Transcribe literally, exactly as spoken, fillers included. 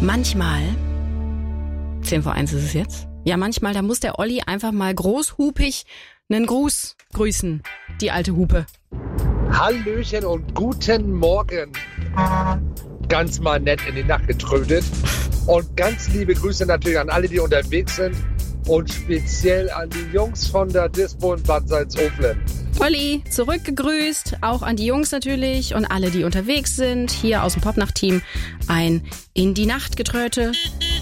Manchmal, zehn vor eins ist es jetzt, ja manchmal, da muss der Olli einfach mal großhupig einen Gruß grüßen, die alte Hupe. Hallöchen und guten Morgen. Ganz mal nett in die Nacht getrödet. Und ganz liebe Grüße natürlich an alle, die unterwegs sind. Und speziell an die Jungs von der Dispo in Bad Salzuflen. Olli, zurückgegrüßt, auch an die Jungs natürlich und alle, die unterwegs sind. Hier aus dem Popnacht-Team ein In die Nacht getröte.